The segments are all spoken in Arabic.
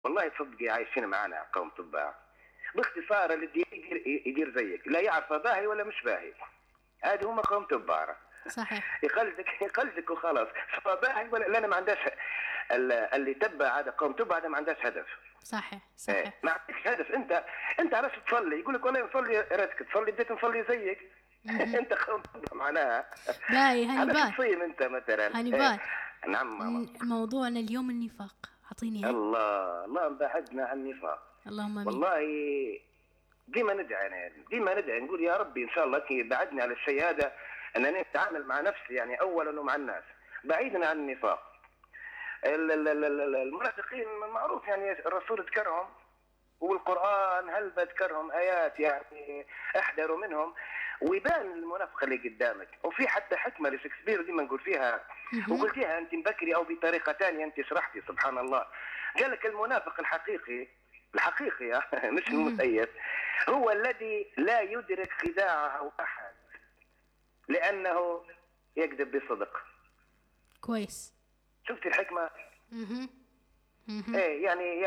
والله تصدقي عايشين معنا قوم طباع. باختصار اللي يدير زيك، لا يعرف باهي ولا مش باهي. هذه هم قوم تبارة. صحيح يقلدك وخلاص. سواء باهي ولا لا، ما عندهاش. اللي تبع هذا قوم تبع، هذا ما عندهاش هدف. صحيح صحيح. ما عندكش هدف. انت علاش تصلي؟ يقول لك والله نصلي، راتك تصلي بديت نصلي زيك. انت قوم تبع معناها. باي علاش هانيبال. تصيم انت مثلا؟ هانيبال. نعم ماما. موضوعنا اليوم النفاق، اعطيني هيك. الله بعدنا عن النفاق. اللهم امين. والله ديما ندعي نقول يا ربي ان شاء الله كي بعدني على الشيء هذا، انني اتعامل مع نفسي يعني اولا ومع الناس، بعيدا عن النفاق. المنافقين معروف يعني الرسول ذكرهم، والقرآن هل بذكرهم آيات يعني احذروا منهم، ويبان المنافق اللي قدامك. وفي حتى حكمة لشكسبير ديما نقول فيها، وقلتيها أنت بكري أو بطريقة ثانية أنت شرحتي سبحان الله. قال لك المنافق الحقيقي مش المسيس، هو الذي لا يدرك خداعه أحد لأنه يكذب بصدق. كويس. شفتي الحكمة؟ ايه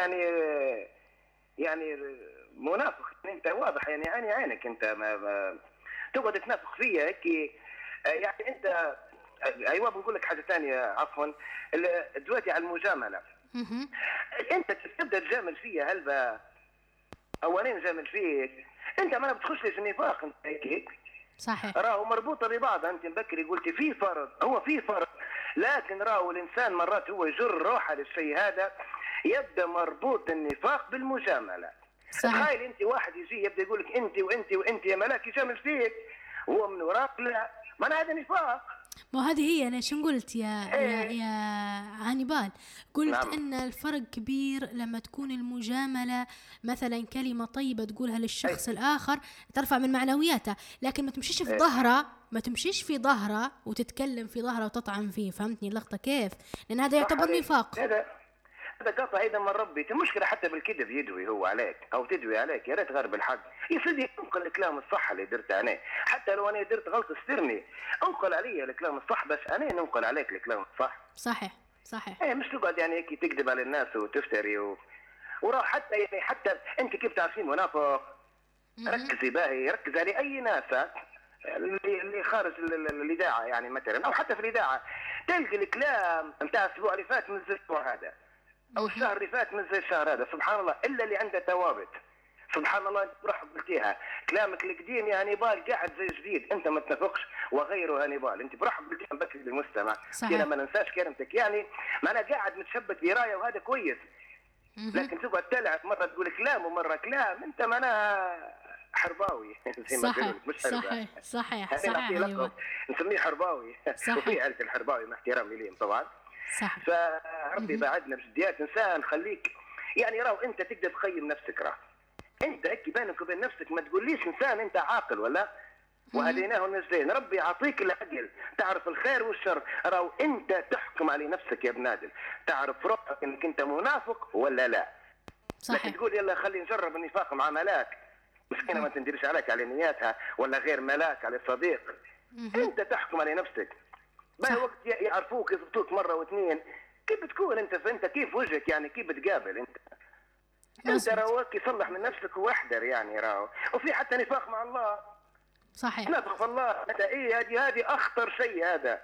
يعني منافق انت واضح يعني عينك انت ما تقعد تنافق فيا هيك يعني انت. ايوه بنقول لك حاجه ثانيه عفوا. دلوقتي على المجامله، انت تبدا تجامل فيا هلبا اولين نجامل فيك، انت ما بتخش لي في النفاق انت هيك. صحيح. راهو مربوطه ببعض. انت بكري قلتي في فرق، هو في فرق، لكن راهو الانسان مرات هو يجر روحه للشيء هذا، يبدا مربوط النفاق بالمجامله. تخيل انت واحد يجي يبدا يقول لك انت وانت وانت يا ملاك، يجامل فيك وهو من وراك لا، ما هذا نفاق. ما هذه هي. أنا شو قلت يا هانيبال؟ قلت نعم. إن الفرق كبير لما تكون المجاملة مثلا كلمة طيبة تقولها للشخص الآخر ترفع من معنوياته، لكن ما تمشيش في ظهره وتتكلم في ظهره وتطعن فيه. فهمتني اللقطة كيف؟ لأن هذا يعتبر نفاق. هذا قطع ايضا من ربي. المشكله حتى بالكذب يدوي هو عليك او تدوي عليك، يا ريت غير بالحق. يا سيدي انقل الكلام الصح اللي درته انا، حتى لو انا درت غلط استرني، انقل علي الكلام الصح، بس انا ننقل عليك الكلام الصح. صحيح. ايه مش تقعد يعني هيك تكذب على الناس وتفتري وراه حتى يعني حتى انت كيف تعرفين منافق؟ ركزي باهي، ركز على اي ناس اللي خارج الاذاعه يعني مثلا، او حتى في الاذاعه تلقى الكلام نتاع الاسبوع اللي فات من الاسبوع هذا، او الشهر اللي فات من زي الشهر هذا، سبحان الله، الا اللي عنده ثوابت. سبحان الله، انت روح قلتيها كلامك القديم يا هانيبال قاعد زي جديد، انت ما تنافقش وغيره هانيبال، انت بروح قلتيها بكري للمستمع كذا ما ننساش كلمتك، يعني معناها قاعد متشبك برايه وهذا كويس. لكن تقعد تلعب مره تقول كلام ومره كلام، انت معناها حرباوي زي ما تقول، مش صحيح نسميه حرباوي. وفي عائله الحرباوي مع احترامي ليهم طبعا. صح. فربي بعدنا بجديات انسان، خليك يعني راهو انت تقدر تقيم نفسك، راه انت هيك بينك وبين نفسك ما تقوليش انسان انت عاقل ولا وهديناه النجدين. ربي يعطيك العقل تعرف الخير والشر، راهو انت تحكم على نفسك يا بنادم، تعرف روحك انك انت منافق ولا لا. صحيح. لكن تقول يلا خلي نجرب النفاق مع ملاك مسكينه ما تندرش عليك على نياتها، ولا غير ملاك على صديق. انت تحكم على نفسك. باقي وقت يعرفوك يضبطوك مره واثنين، كيف بتكون انت كيف وجهك يعني كيف بتقابل انت راوك يصلح من نفسك واحذر يعني راو. وفي حتى نفاق مع الله. صحيح. تنافق في الله هذا ايه، هذه اخطر شيء هذا.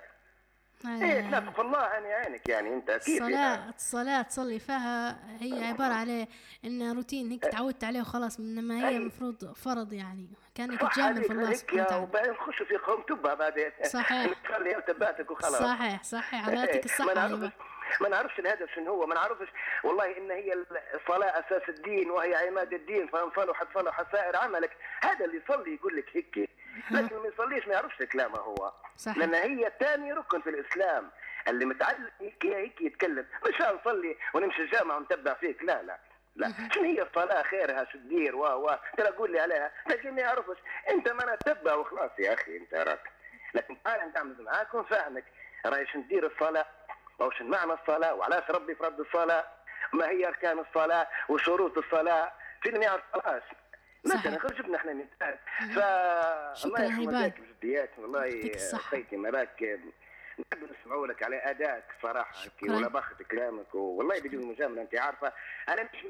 ايه تنافق في الله عينك يعني انت كيف الصلاة تصلي فيها هي عبارة على ان روتين هيك تعودت عليه وخلاص، انما هي مفروض فرض يعني كانك تجامل في الله سبحانه وتعالى. وبعدين نخش في قوم تبع بعدين. صحيح. تخلي تبعتك وخلاص. صحيح علاتك الصحة. ما نعرفش الهدف شنو هو، ما نعرفش والله ان هي الصلاة اساس الدين وهي عماد الدين، فان صلح سائر عملك. هذا اللي يصلي يقول لك هيك، لكن ما يصليش ما يعرفش كلامه هو. صحيح. لان هي ثاني ركن في الاسلام، اللي متعلم هيك يتكلم، مش نصلي ونمشي الجامعة ونتبع فيك، لا شنو هي الصلاة خيرها شو تدير ترى قول لي عليها، لكن ما يعرفش انت ما نتبع وخلاص يا اخي انت راك. لكن تعال نتعامل معاك ونفهمك راي شنو تدير الصلاة او شنو معنى الصلاة وعلاش ربي فرض الصلاة، ما هي اركان الصلاة وشروط الصلاة، فين ما يعرفهاش مثلا غير جبنا احنا مثال. شكرا هيبال. جديات والله خيتي مراك نحب نسمعوا لك على ادائك صراحه، شكراً. ولا باخذ كلامك والله بدون مجامله، انت عارفه انا مش